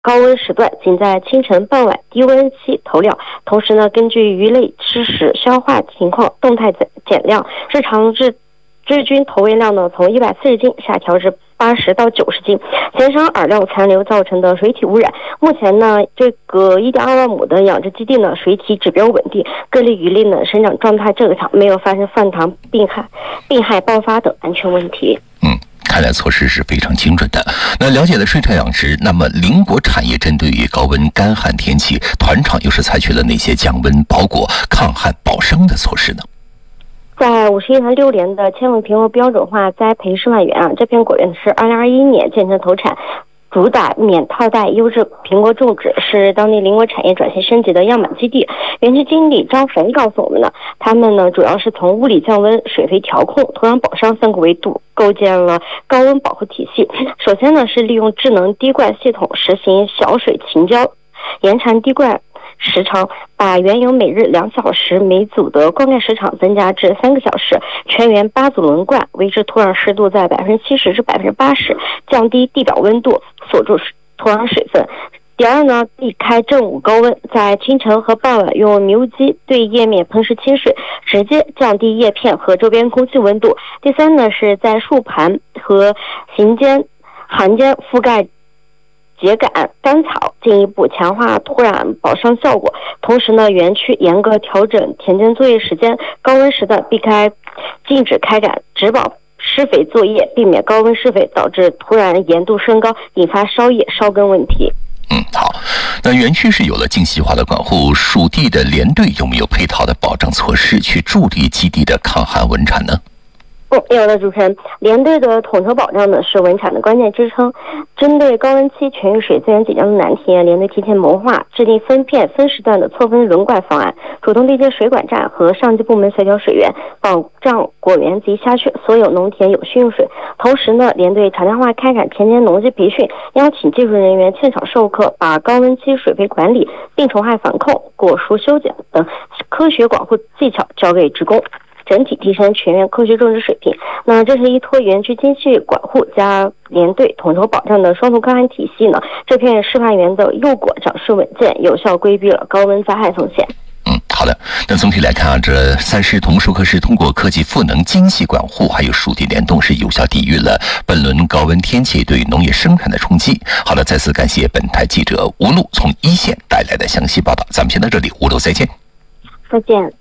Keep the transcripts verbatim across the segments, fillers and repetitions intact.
高温时段仅在清晨傍晚低温期投料，同时呢，根据鱼类吃食消化情况动态减减量，日常日日均投喂量呢从一百四十斤下调至八十到九十斤，减少饵料残留造成的水体污染。目前呢，这个一点二万亩的养殖基地呢，水体指标稳定，各类鱼类呢生长状态正常，没有发生泛糖、病害、病害爆发等安全问题。 嗯。看来措施是非常精准的。那了解了水产养殖，那么邻国产业针对于高温干旱天气，团厂又是采取了哪些降温、保果、抗旱、保生的措施呢？ 在五十一南六连的千问苹果标准化栽培示范园啊，这片果园是二零二一年建成投产。主打免套袋优质苹果种植，是当地邻国产业转型升级的样板基地。园区经理张红告诉我们呢，他们呢主要是从物理降温、水肥调控、土壤保墒三个维度构建了高温保护体系。首先呢是利用智能滴灌系统实行小水勤浇，延长滴灌时长，把原有每日两小时每组的灌溉时长增加至三个小时，全园八组轮灌，维持土壤湿度在百分之七十至百分之八十，降低地表温度，锁住土壤水分。第二呢，避开正午高温，在清晨和傍晚用迷雾机对叶面喷施清水，直接降低叶片和周边空气温度。第三呢，是在树盘和行间、行间覆盖秸秆、干草，进一步强化土壤保墒效果。同时呢，园区严格调整田间作业时间，高温时段避开禁止开展植保施肥作业，避免高温施肥导致土壤盐度升高，引发梢叶梢根问题。 嗯，好。那园区是有了精细化的管护，属地的连队有没有配套的保障措施去助力基地的抗旱稳产呢？ 嗯，有的主持人，连队的统筹保障呢是稳产的关键支撑。针对高温期全域水资源紧张的难题，连队提前谋划，制定分片分时段的错分轮灌方案，主动对接水管站和上级部门协调水源，保障果园及辖区所有农田有序用水。同时呢，连队常态化开展田间农技培训，邀请技术人员现场授课，把高温期水肥管理、病虫害防控、果熟修剪等科学管护技巧教给职工，整体提升全员科学种植水平。那这是依托园区精细管护加连队统筹保障的双重抗旱体系呢，这片示范园的幼果长势稳健，有效规避了高温灾害风险。 嗯，好的。那总体来看啊，这三市同授课是通过科技赋能、精细管护，还有属地联动，是有效抵御了本轮高温天气对农业生产的冲击。好的，再次感谢本台记者吴璐从一线带来的详细报道。咱们先到这里，吴璐再见。 再见。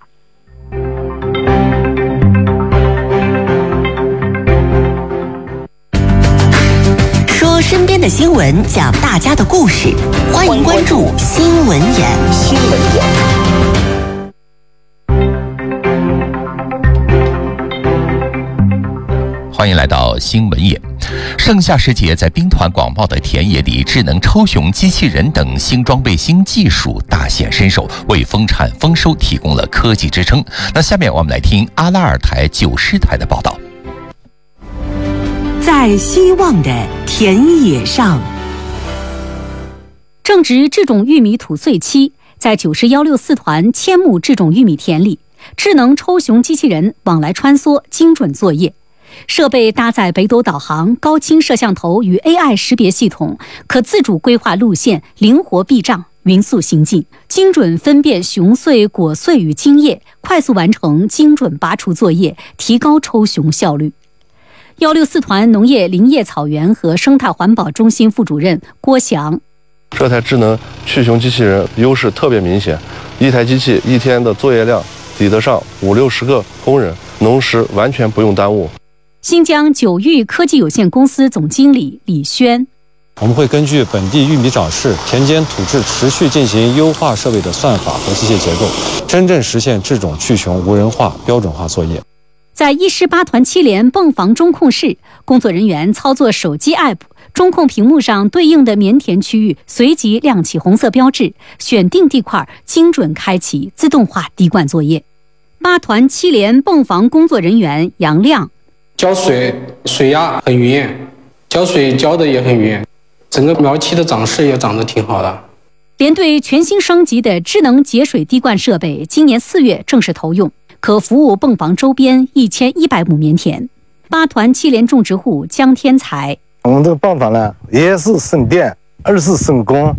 说身边的新闻，讲大家的故事，欢迎关注新闻眼。新闻眼。 欢迎来到新闻夜。盛夏时节，在兵团广袤的田野里，智能抽熊机器人等新装备、新技术大显身手，为丰产丰收提供了科技支撑。那下面我们来听阿拉尔台九师台的报道。 在希望的田野上， 正值制种玉米吐穗期，在九师一六四团千亩制种玉米田里，智能抽熊机器人往来穿梭，精准作业。设备搭载北斗导航、高清摄像头与 A I 识别系统，可自主规划路线，灵活避障，匀速行进，精准分辨熊穗、果穗与茎叶，快速完成精准拔除作业，提高抽熊效率。一六四团农业林业草原和生态环保中心副主任郭翔， 这台智能去熊机器人优势特别明显，一台机器一天的作业量抵得上五六十个工人，农时完全不用耽误。 新疆九育科技有限公司总经理李轩， 我们会根据本地玉米长势、田间土质持续进行优化设备的算法和机械结构，真正实现制种去熊无人化、标准化作业。 在一师八团七连泵房中控室，工作人员操作手机 App， 中控屏幕上对应的棉田区域随即亮起红色标志，选定地块，精准开启自动化滴灌作业。八团七连泵房工作人员杨亮， 浇水水压很匀，浇水浇的也很匀，整个苗期的长势也长得挺好的。 连队全新升级的智能节水滴灌设备今年四月正式投用，可服务泵房周边一千一百亩棉田。八团七连种植户江天才， 我们这个泵房呢也是省电， 二是省工。